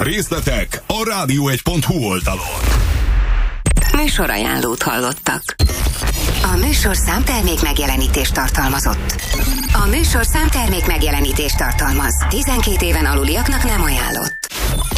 Részletek a radio1.hu oldalon. Műsorajánlót hallottak. A műsor számtermék megjelenítést tartalmazott. A műsor számtermék megjelenítést tartalmaz. 12 éven aluliaknak nem ajánlott.